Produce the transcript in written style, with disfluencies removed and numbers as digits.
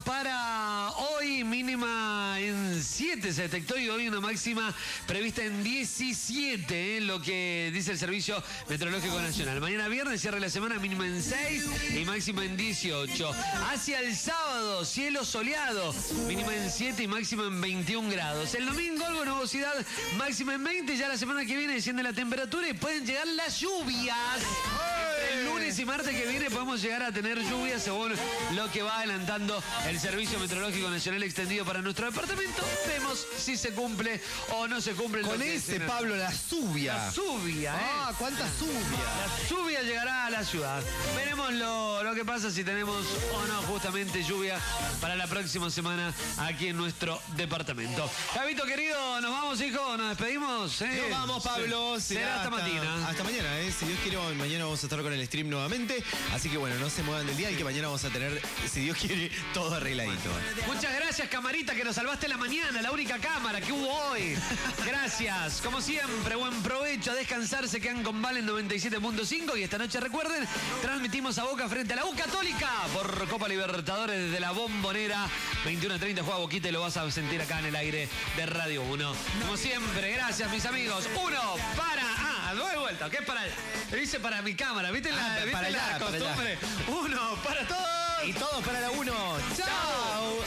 para hoy, mínima en 7 se detectó y hoy una máxima prevista en 17, lo que dice el Servicio Meteorológico Nacional. Mañana viernes cierra la semana, mínima en 6 y máxima en 18. Hacia el sábado, cielo soleado, mínima en 7 y máxima en 21 grados. El domingo, algo de nubosidad, máxima en 20. Ya la semana que viene desciende la temperatura y pueden llegar las lluvias. El lunes y martes que viene podemos llegar a tener lluvias según lo que va adelantando el Servicio Meteorológico Nacional extendido para nuestro departamento. Vemos si se cumple o no se cumple. Con ese, Pablo, la lluvia. La lluvia, Ah, cuánta lluvia. La lluvia llegará a la ciudad. Veremos lo que pasa si tenemos o no justamente lluvia para la próxima semana aquí en nuestro departamento. Javito querido, ¿nos vamos, hijo? ¿Nos despedimos? Nos vamos, Pablo. Será hasta mañana. Hasta mañana, Si Dios quiere, mañana vamos a estar con el stream nuevamente. Así que bueno, no se muevan del día y que mañana vamos a tener, si Dios quiere, todo arregladito. Muchas gracias, camarita, que nos salvaste la mañana, la única cámara que hubo hoy. Gracias. Como siempre, buen provecho, a descansar. Se quedan con Valen 97.5 y esta noche, recuerden, transmitimos a Boca frente a la U Católica por Copa Libertadores desde la Bombonera. 21:30 juega Boquita y lo vas a sentir acá en el aire de Radio 1. Como siempre, gracias, mis amigos. Uno para... doy vuelta, ¿qué es para allá? Le dice para mi cámara, ¿viste la, para allá, costumbre? Uno para todos. Y todos para la 1. ¡Chao!